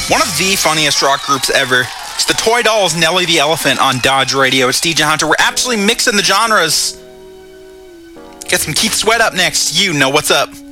One of the funniest rock groups ever. It's the Toy Dolls, Nelly the Elephant on Dodge Radio. It's DJ Hunter. We're absolutely mixing the genres. Get some Keith Sweat up next. You know what's up.